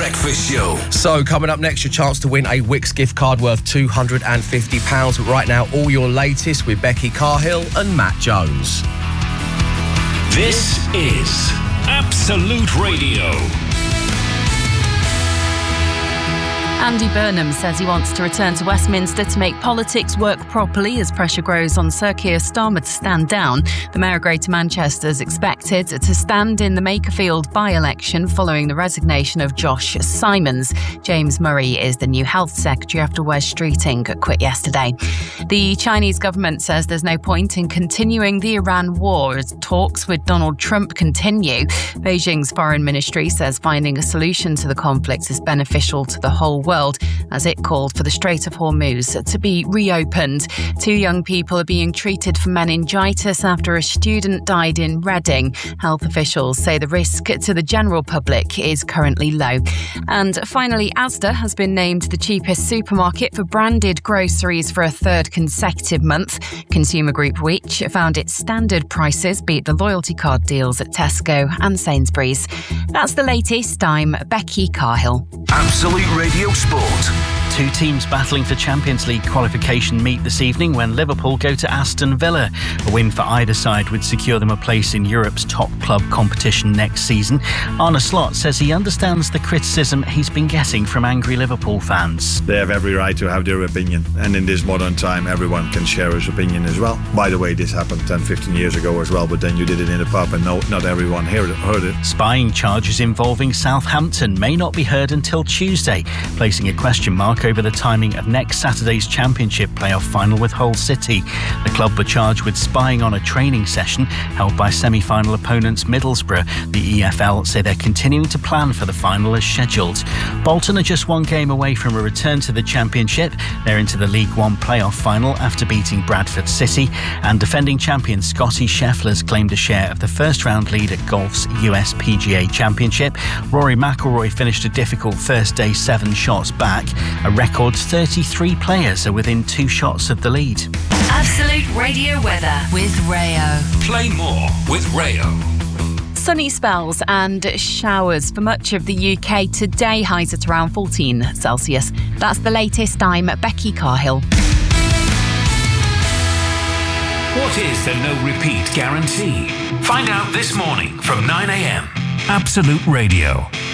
Breakfast Show. So, coming up next, your chance to win a Wix gift card worth £250. But right now, all your latest with Becky Cahill and Matt Jones. This is Absolute Radio. Andy Burnham says he wants to return to Westminster to make politics work properly as pressure grows on Sir Keir Starmer to stand down. The Mayor of Greater Manchester is expected to stand in the Makerfield by-election following the resignation of Josh Simons. James Murray is the new Health Secretary after Wes Streeting quit yesterday. The Chinese government says there's no point in continuing the Iran war as talks with Donald Trump continue. Beijing's foreign ministry says finding a solution to the conflict is beneficial to the whole world, as it called for the Strait of Hormuz to be reopened. 2 young people are being treated for meningitis after a student died in Reading. Health officials say the risk to the general public is currently low. And finally, Asda has been named the cheapest supermarket for branded groceries for a third consecutive month. Consumer group Which found its standard prices beat the loyalty card deals at Tesco and Sainsbury's. That's the latest. I'm Becky Cahill. Absolute Radio Sport. 2 teams battling for Champions League qualification meet this evening when Liverpool go to Aston Villa. A win for either side would secure them a place in Europe's top club competition next season. Arne Slot says he understands the criticism he's been getting from angry Liverpool fans. They have every right to have their opinion, and in this modern time everyone can share his opinion as well. By the way, this happened 10-15 years ago as well, but then you did it in a pub and not everyone heard it. Spying charges involving Southampton may not be heard until Tuesday, placing a question mark over the timing of next Saturday's Championship playoff final with Hull City. The club were charged with spying on a training session held by semi-final opponents Middlesbrough. The EFL say they're continuing to plan for the final as scheduled. Bolton are just 1 game away from a return to the Championship. They're into the League One playoff final after beating Bradford City, and defending champion Scotty Scheffler's claimed a share of the first-round lead at golf's US PGA Championship. Rory McIlroy finished a difficult first day 7 shots back. A record 33 players are within 2 shots of the lead. Absolute Radio weather with Rayo. Play more with Rayo. Sunny spells and showers for much of the UK today, highs at around 14 Celsius. That's the latest. I'm Becky Cahill. What is the no repeat guarantee? Find out this morning from 9 a.m. Absolute Radio.